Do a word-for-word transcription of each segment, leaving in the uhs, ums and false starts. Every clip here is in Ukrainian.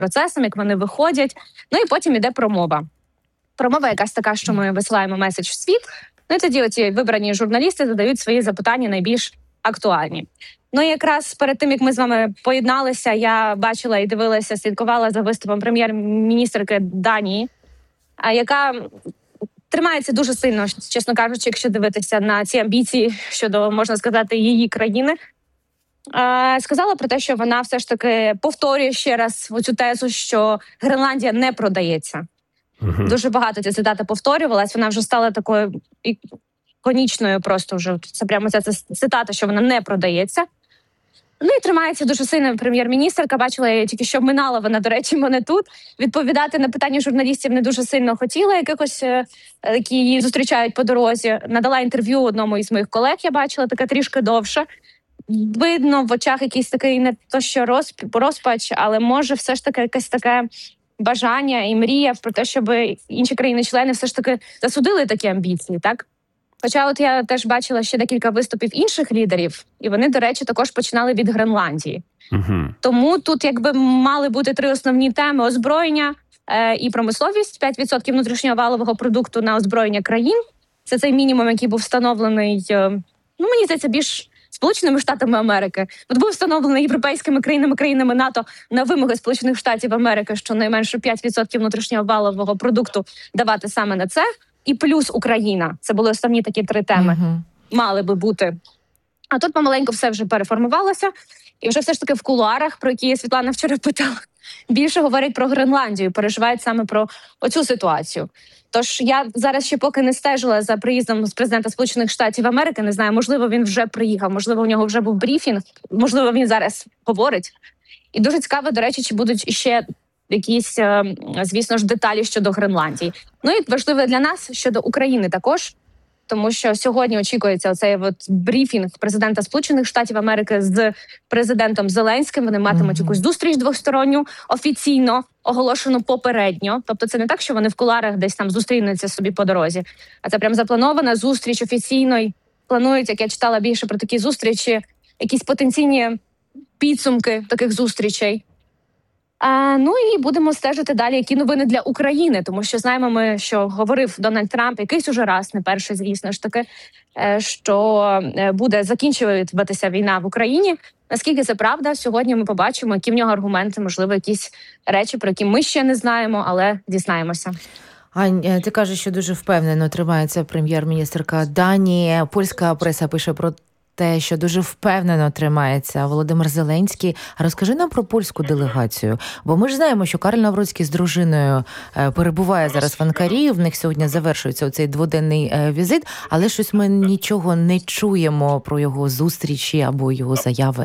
процесом, як вони виходять. Ну і потім іде промова. Промова якась така, що ми висилаємо меседж в світ. Ну і тоді оці вибрані журналісти задають свої запитання найбільш актуальні. Ну і якраз перед тим, як ми з вами поєдналися, я бачила і дивилася, слідкувала за виступом прем'єр-міністерки Данії, яка тримається дуже сильно, чесно кажучи, якщо дивитися на ці амбіції щодо, можна сказати, її країни. Сказала про те, що вона все ж таки повторює ще раз оцю тезу, що Гренландія не продається. Uh-huh. Дуже багато ця цитата повторювалась, вона вже стала такою іконічною просто вже. Це прямо ця цитата, що вона не продається. Ну і тримається дуже сильно прем'єр-міністерка. Бачила, я тільки що минала вона, до речі, мене тут. Відповідати на питання журналістів не дуже сильно хотіла, якихось, які її зустрічають по дорозі. Надала інтерв'ю одному із моїх колег, я бачила, така трішки довше. Видно в очах якийсь такий не то що розпач, але може все ж таки якесь таке бажання і мрія про те, щоб інші країни-члени все ж таки засудили такі амбіції, так? Хоча от я теж бачила ще декілька виступів інших лідерів, і вони, до речі, також починали від Гренландії. Uh-huh. Тому тут якби мали бути три основні теми: озброєння е, і промисловість, п'ять відсотків внутрішнього валового продукту на озброєння країн. Це цей мінімум, який був встановлений, е, ну, мені здається, більш Сполученими Штатами Америки. От був встановлений європейськими країнами, країнами НАТО на вимоги Сполучених Штатів Америки, що найменше п'ять відсотків внутрішнього валового продукту давати саме на це. І плюс Україна. Це були основні такі три теми. Uh-huh. Мали би бути. А тут помаленьку все вже переформувалося. І вже все ж таки в кулуарах, про які Світлана вчора питала, більше говорять про Гренландію, переживають саме про оцю ситуацію. Тож я зараз ще поки не стежила за приїздом з президента Сполучених Штатів Америки, не знаю, можливо, він вже приїхав, можливо, у нього вже був брифінг, можливо, він зараз говорить. І дуже цікаво, до речі, чи будуть ще якісь, звісно ж, деталі щодо Гренландії. Ну і важливо для нас щодо України також, тому що сьогодні очікується оцей от брифінг президента Сполучених Штатів Америки з президентом Зеленським. Вони матимуть mm-hmm. якусь зустріч двосторонню, офіційно оголошену попередньо. Тобто це не так, що вони в кулуарах десь там зустрінуться собі по дорозі, а це прям запланована зустріч офіційно. Планують, як я читала більше про такі зустрічі, якісь потенційні підсумки таких зустрічей. А, ну і будемо стежити далі, які новини для України, тому що знаємо ми, що говорив Дональд Трамп якийсь уже раз, не перший, звісно ж таки, що буде закінчуватися війна в Україні. Наскільки це правда, сьогодні ми побачимо, які в нього аргументи, можливо, якісь речі, про які ми ще не знаємо, але дізнаємося. Ань, ти кажеш, що дуже впевнено тримається прем'єр-міністерка Данії. Польська преса пише про те, що дуже впевнено тримається Володимир Зеленський. Розкажи нам про польську делегацію. Бо ми ж знаємо, що Кароль Навроцький з дружиною перебуває зараз в Анкарі. В них сьогодні завершується оцей дводенний візит. Але щось ми нічого не чуємо про його зустрічі або його заяви.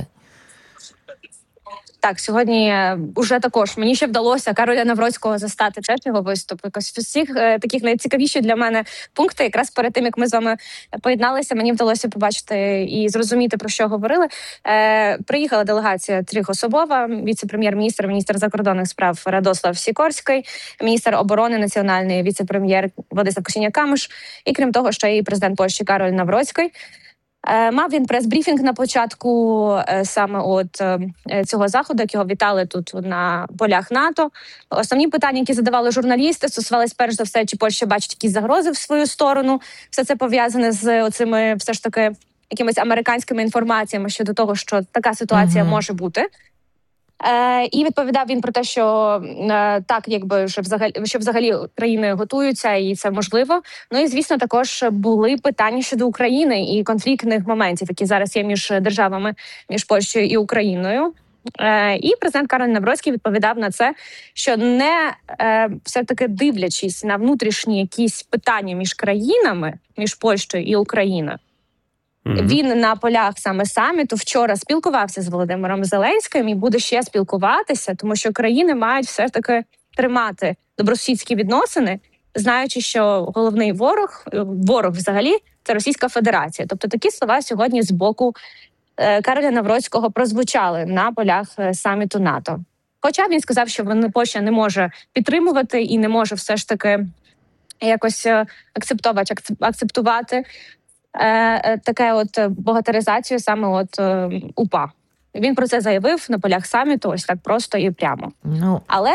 Так, сьогодні вже також мені ще вдалося Кароля Навроцького застати теж його виступ. Якось всіх е, таких найцікавіші для мене пункти. Якраз перед тим, як ми з вами поєдналися, мені вдалося побачити і зрозуміти, про що говорили. Е, приїхала делегація трьохособова: віце-прем'єр-міністр, міністр закордонних справ Радослав Сікорський, міністр оборони національний, віце-прем'єр Владислав Косiniak-Kamysz, і крім того, ще і президент Польщі Кароль Навроцький. Мав він прес-брифінг на початку саме от цього заходу, як його вітали тут на полях НАТО. Основні питання, які задавали журналісти, стосувалися перш за все, чи Польща бачить якісь загрози в свою сторону. Все це пов'язане з оцими все ж таки якимись американськими інформаціями щодо того, що така ситуація uh-huh. може бути. Е, і відповідав він про те, що е, так, якби що взагалі, що взагалі країни готуються, і це можливо. Ну і звісно, також були питання щодо України і конфліктних моментів, які зараз є між державами, між Польщею і Україною. Е, і президент Кароль Навроцький відповідав на це, що не е, все-таки дивлячись на внутрішні якісь питання між країнами, між Польщею і Україною, він на полях саме саміту вчора спілкувався з Володимиром Зеленським і буде ще спілкуватися, тому що країни мають все ж таки тримати добросусідські відносини, знаючи, що головний ворог, ворог взагалі, це Російська Федерація. Тобто такі слова сьогодні з боку е, Кароля Навроцького прозвучали на полях саміту НАТО. Хоча він сказав, що вони Польща не може підтримувати і не може все ж таки якось акцептувати, акцептувати таке от богатиризацію саме от УПА. Він про це заявив на полях саміту, ось так просто і прямо. Ну, Але